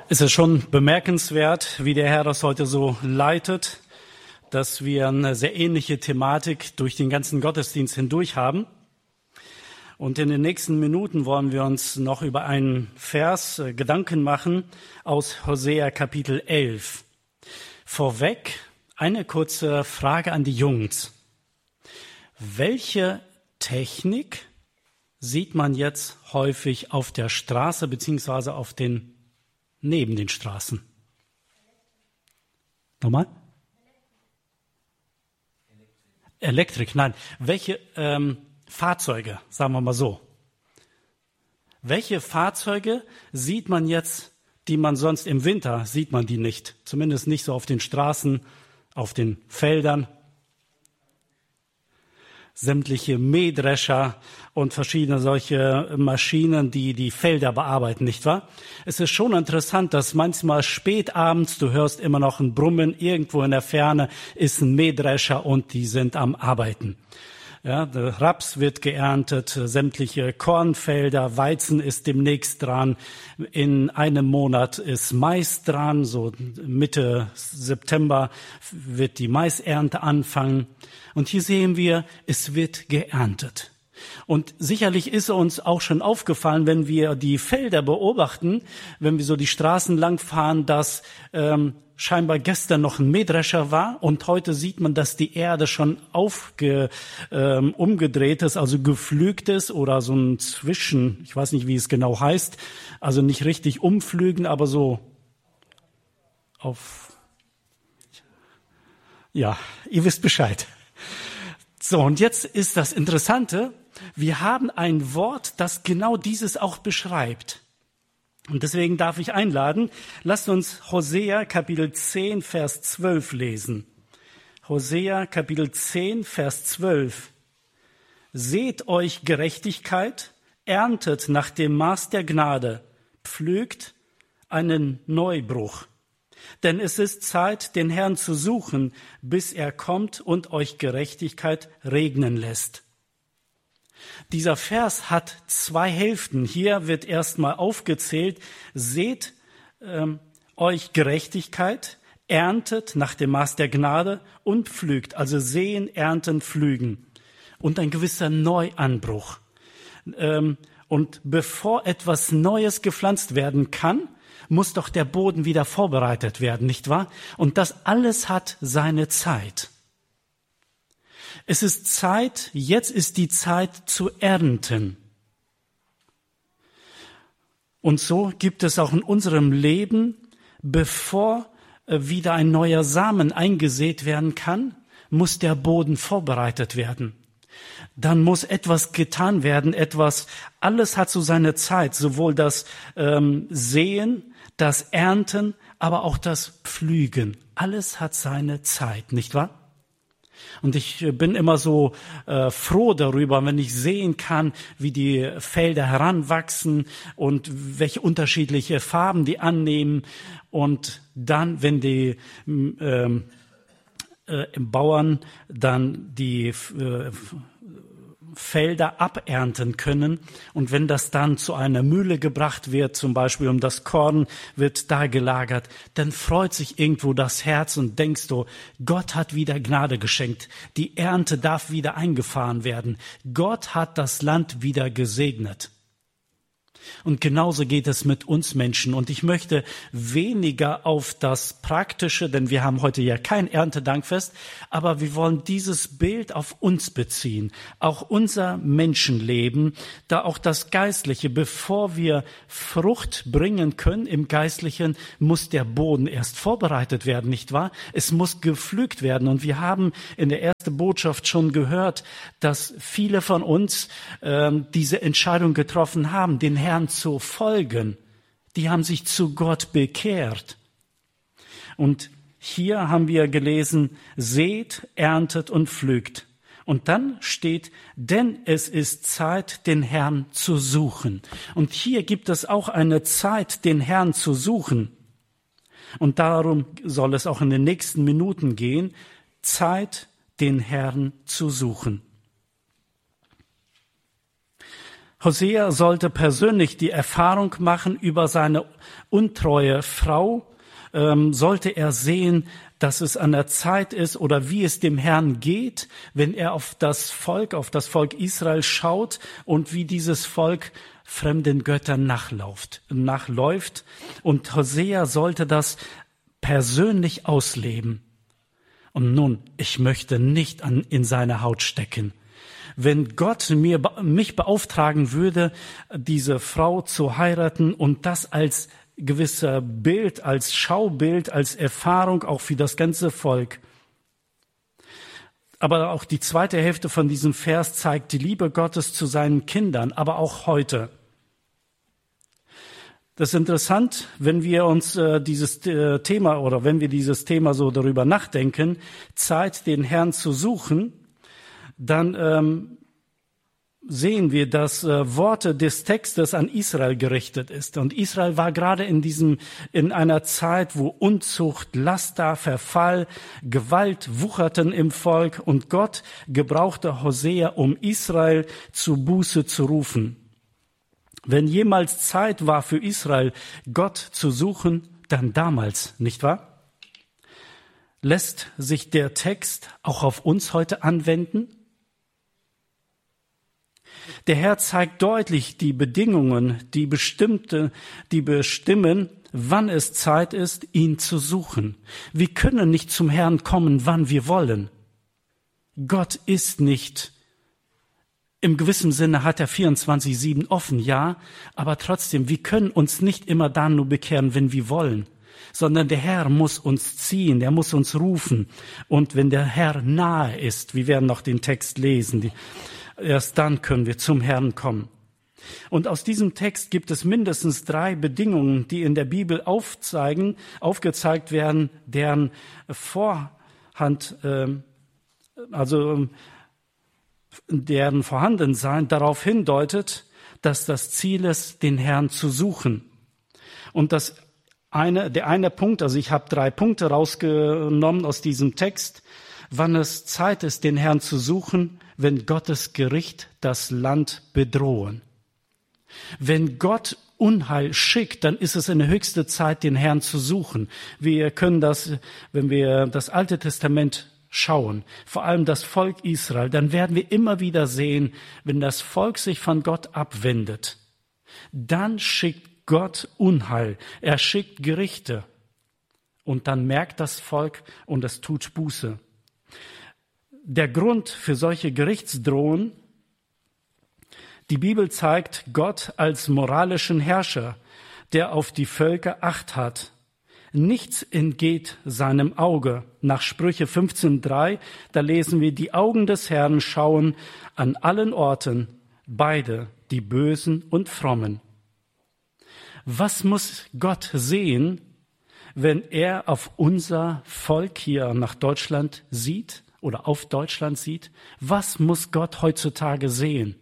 Es ist schon bemerkenswert, wie der Herr das heute so leitet, dass wir eine sehr ähnliche Thematik durch den ganzen Gottesdienst hindurch haben. Und in den nächsten Minuten wollen wir uns noch über einen Vers Gedanken machen aus Hosea Kapitel 11. Vorweg eine kurze Frage an die Jungs. Welche Technik sieht man jetzt häufig auf der Straße beziehungsweise neben den Straßen? Nochmal? Elektrik, nein. Welche Fahrzeuge, sagen wir mal so. Welche Fahrzeuge sieht man jetzt, die man sonst im Winter, sieht man die nicht? Zumindest nicht so auf den Straßen, auf den Feldern. Sämtliche Mähdrescher und verschiedene solche Maschinen, die die Felder bearbeiten, nicht wahr? Es ist schon interessant, dass manchmal spät abends, du hörst immer noch ein Brummen, irgendwo in der Ferne ist ein Mähdrescher und die sind am Arbeiten. Ja, der Raps wird geerntet, sämtliche Kornfelder, Weizen ist demnächst dran. In einem Monat ist Mais dran, so Mitte September wird die Maisernte anfangen. Und hier sehen wir, es wird geerntet. Und sicherlich ist uns auch schon aufgefallen, wenn wir die Felder beobachten, wenn wir so die Straßen langfahren, dass scheinbar gestern noch ein Mähdrescher war und heute sieht man, dass die Erde schon umgedreht ist, also gepflügt ist oder so ein ich weiß nicht, wie es genau heißt, also nicht richtig umpflügen, aber so ja, ihr wisst Bescheid. So, und jetzt ist das Interessante, wir haben ein Wort, das genau dieses auch beschreibt. Und deswegen darf ich einladen, lasst uns Hosea Kapitel 10, Vers 12 lesen. Hosea Kapitel 10, Vers 12. Seht euch Gerechtigkeit, erntet nach dem Maß der Gnade, pflügt einen Neubruch. Denn es ist Zeit, den Herrn zu suchen, bis er kommt und euch Gerechtigkeit regnen lässt. Dieser Vers hat zwei Hälften. Hier wird erstmal aufgezählt, seht euch Gerechtigkeit, erntet nach dem Maß der Gnade und pflügt, also sehen, ernten, pflügen. Und ein gewisser Neuanbruch. Und bevor etwas Neues gepflanzt werden kann, muss doch der Boden wieder vorbereitet werden, nicht wahr? Und das alles hat seine Zeit. Es ist Zeit, jetzt ist die Zeit zu ernten. Und so gibt es auch in unserem Leben, bevor wieder ein neuer Samen eingesät werden kann, muss der Boden vorbereitet werden. Dann muss etwas getan werden, alles hat so seine Zeit, sowohl das Säen, das Ernten, aber auch das Pflügen. Alles hat seine Zeit, nicht wahr? Und ich bin immer so froh darüber, wenn ich sehen kann, wie die Felder heranwachsen und welche unterschiedliche Farben die annehmen. Und dann, wenn die Bauern dann die Felder abernten können und wenn das dann zu einer Mühle gebracht wird, zum Beispiel um das Korn wird da gelagert, dann freut sich irgendwo das Herz und denkst du, Gott hat wieder Gnade geschenkt, die Ernte darf wieder eingefahren werden, Gott hat das Land wieder gesegnet. Und genauso geht es mit uns Menschen. Und ich möchte weniger auf das Praktische, denn wir haben heute ja kein Erntedankfest, aber wir wollen dieses Bild auf uns beziehen. Auch unser Menschenleben, da auch das Geistliche, bevor wir Frucht bringen können im Geistlichen, muss der Boden erst vorbereitet werden, nicht wahr? Es muss gepflügt werden. Und wir haben in der ersten Botschaft schon gehört, dass viele von uns diese Entscheidung getroffen haben, den Herrn zu folgen. Die haben sich zu Gott bekehrt. Und hier haben wir gelesen, seht, erntet und pflügt. Und dann steht, denn es ist Zeit, den Herrn zu suchen. Und hier gibt es auch eine Zeit, den Herrn zu suchen. Und darum soll es auch in den nächsten Minuten gehen, Zeit, den Herrn zu suchen. Hosea sollte persönlich die Erfahrung machen über seine untreue Frau, sollte er sehen, dass es an der Zeit ist oder wie es dem Herrn geht, wenn er auf das Volk Israel schaut und wie dieses Volk fremden Göttern nachläuft. Und Hosea sollte das persönlich ausleben. Und nun, ich möchte nicht in seine Haut stecken. Wenn Gott mich beauftragen würde, diese Frau zu heiraten und das als gewisser Bild, als Schaubild, als Erfahrung auch für das ganze Volk. Aber auch die zweite Hälfte von diesem Vers zeigt die Liebe Gottes zu seinen Kindern, aber auch heute. Das ist interessant, wenn wir uns dieses Thema so darüber nachdenken, Zeit, den Herrn zu suchen, dann sehen wir, dass Worte des Textes an Israel gerichtet ist. Und Israel war gerade in einer Zeit, wo Unzucht, Laster, Verfall, Gewalt wucherten im Volk und Gott gebrauchte Hosea, um Israel zu Buße zu rufen. Wenn jemals Zeit war für Israel, Gott zu suchen, dann damals, nicht wahr? Lässt sich der Text auch auf uns heute anwenden? Der Herr zeigt deutlich die Bedingungen, die bestimmen, wann es Zeit ist, ihn zu suchen. Wir können nicht zum Herrn kommen, wann wir wollen. Gott ist nicht, im gewissen Sinne hat er 24/7 offen, ja, aber trotzdem, wir können uns nicht immer dann nur bekehren, wenn wir wollen, sondern der Herr muss uns ziehen, er muss uns rufen. Und wenn der Herr nahe ist, wir werden noch den Text lesen, erst dann können wir zum Herrn kommen. Und aus diesem Text gibt es mindestens 3 Bedingungen, die in der Bibel aufgezeigt werden, deren deren Vorhandensein darauf hindeutet, dass das Ziel ist, den Herrn zu suchen. Und der eine Punkt, also ich habe 3 Punkte rausgenommen aus diesem Text, wann es Zeit ist, den Herrn zu suchen, wenn Gottes Gericht das Land bedrohen. Wenn Gott Unheil schickt, dann ist es eine höchste Zeit, den Herrn zu suchen. Wir können das, wenn wir das Alte Testament schauen, vor allem das Volk Israel, dann werden wir immer wieder sehen, wenn das Volk sich von Gott abwendet, dann schickt Gott Unheil, er schickt Gerichte und dann merkt das Volk und es tut Buße. Der Grund für solche Gerichtsdrohungen, die Bibel zeigt Gott als moralischen Herrscher, der auf die Völker Acht hat. Nichts entgeht seinem Auge. Nach Sprüche 15,3, da lesen wir, die Augen des Herrn schauen an allen Orten, beide, die Bösen und Frommen. Was muss Gott sehen, wenn er auf unser Volk hier nach Deutschland sieht oder auf Deutschland sieht? Was muss Gott heutzutage sehen?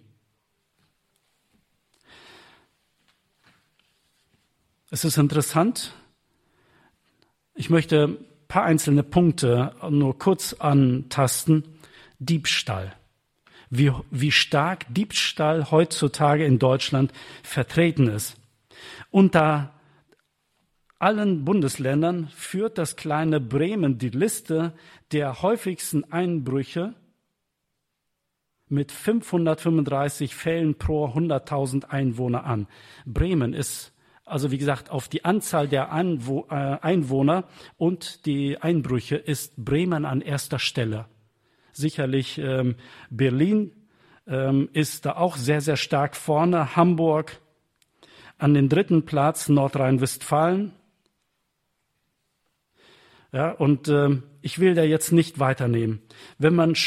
Es ist interessant. Ich möchte ein paar einzelne Punkte nur kurz antasten. Diebstahl. Wie stark Diebstahl heutzutage in Deutschland vertreten ist. Unter allen Bundesländern führt das kleine Bremen die Liste der häufigsten Einbrüche mit 535 Fällen pro 100.000 Einwohner an. Bremen ist, also wie gesagt, auf die Anzahl der Einwohner und die Einbrüche ist Bremen an erster Stelle. Sicherlich Berlin ist da auch sehr, sehr stark vorne. Hamburg an den 3. Platz, Nordrhein-Westfalen. Ja, und ich will da jetzt nicht weiternehmen. Wenn man